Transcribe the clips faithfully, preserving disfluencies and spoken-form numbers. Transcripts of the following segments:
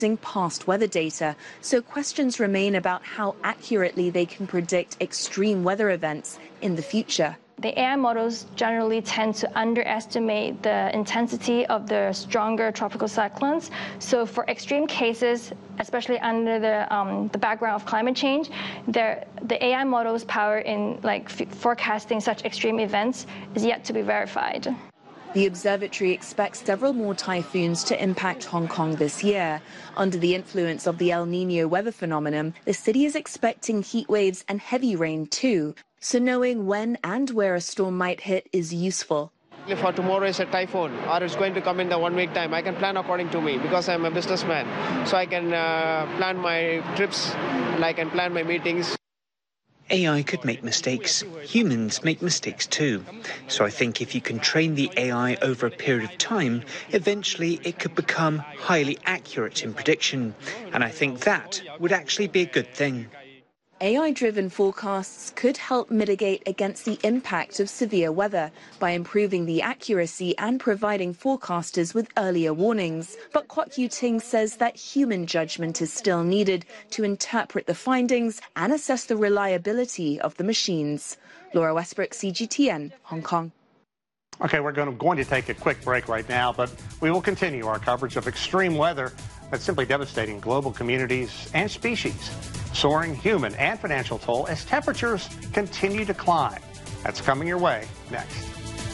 past weather data, so questions remain about how accurately they can predict extreme weather events in the future. The A I models generally tend to underestimate the intensity of the stronger tropical cyclones. So for extreme cases, especially under the, um, the background of climate change, the A I models' power in like forecasting such extreme events is yet to be verified. The observatory expects several more typhoons to impact Hong Kong this year. Under the influence of the El Niño weather phenomenon, the city is expecting heat waves and heavy rain too. So knowing when and where a storm might hit is useful. If for tomorrow is a typhoon or it's going to come in the one week time, I can plan according to me because I'm a businessman. So I can uh, plan my trips and I can plan my meetings. A I could make mistakes. Humans make mistakes too. So I think if you can train the A I over a period of time, eventually it could become highly accurate in prediction. And I think that would actually be a good thing. A I-driven forecasts could help mitigate against the impact of severe weather by improving the accuracy and providing forecasters with earlier warnings. But Kwok Yu-ting says that human judgment is still needed to interpret the findings and assess the reliability of the machines. Laura Westbrook, C G T N, Hong Kong. Okay, we're going to, going to take a quick break right now, but we will continue our coverage of extreme weather that's simply devastating global communities and species. Soaring human and financial toll as temperatures continue to climb. That's coming your way next.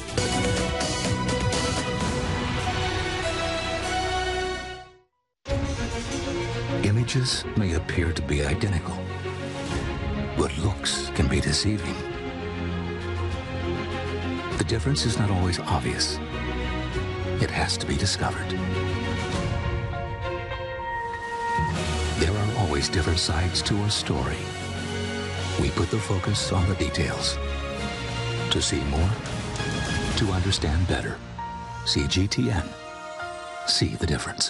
Images may appear to be identical, but looks can be deceiving. The difference is not always obvious. It has to be discovered. There are always different sides to a story. We put the focus on the details. To see more, to understand better. C G T N. See the difference.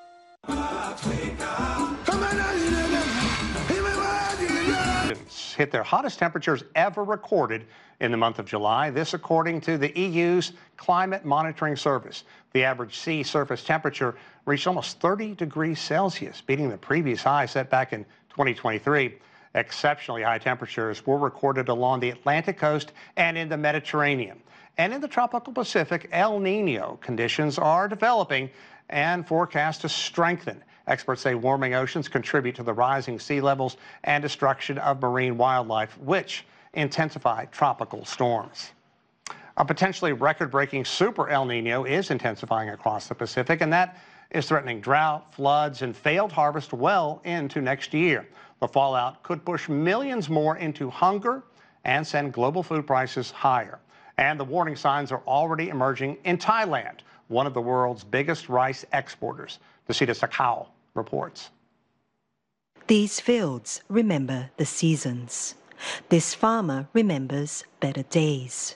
Hit their hottest temperatures ever recorded in the month of July. This according to the E U's Climate Monitoring Service. The average sea surface temperature reached almost thirty degrees Celsius, beating the previous high set back in twenty twenty-three. Exceptionally high temperatures were recorded along the Atlantic coast and in the Mediterranean. And in the tropical Pacific, El Niño conditions are developing and forecast to strengthen. Experts say warming oceans contribute to the rising sea levels and destruction of marine wildlife, which intensify tropical storms. A potentially record-breaking super El Niño is intensifying across the Pacific, and that is threatening drought, floods, and failed harvest well into next year. The fallout could push millions more into hunger and send global food prices higher. And the warning signs are already emerging in Thailand, one of the world's biggest rice exporters. Desita Sakao reports. These fields remember the seasons. This farmer remembers better days.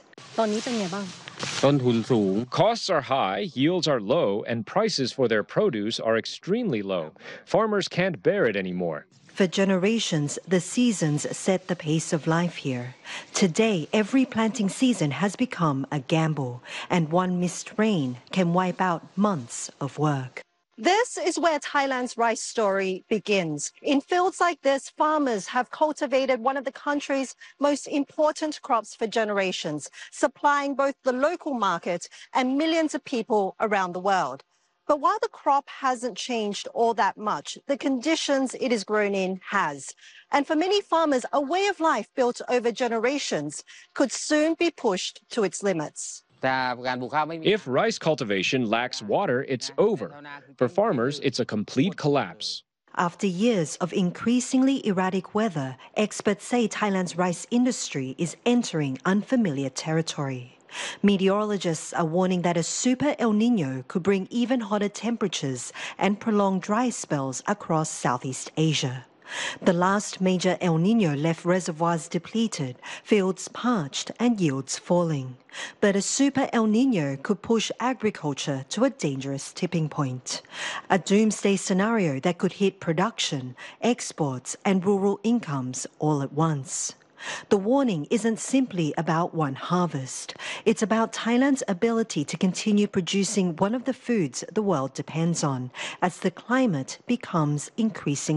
Costs are high, yields are low, and prices for their produce are extremely low. Farmers can't bear it anymore. For generations, the seasons set the pace of life here. Today, every planting season has become a gamble, and one missed rain can wipe out months of work. This is where Thailand's rice story begins. In fields like this, farmers have cultivated one of the country's most important crops for generations, supplying both the local market and millions of people around the world. But while the crop hasn't changed all that much, the conditions it is grown in has. And for many farmers, a way of life built over generations could soon be pushed to its limits. If rice cultivation lacks water, it's over. For farmers, it's a complete collapse. After years of increasingly erratic weather, experts say Thailand's rice industry is entering unfamiliar territory. Meteorologists are warning that a super El Niño could bring even hotter temperatures and prolonged dry spells across Southeast Asia. The last major El Niño left reservoirs depleted, fields parched, and yields falling. But a super El Niño could push agriculture to a dangerous tipping point, a doomsday scenario that could hit production, exports, and rural incomes all at once. The warning isn't simply about one harvest. It's about Thailand's ability to continue producing one of the foods the world depends on as the climate becomes increasingly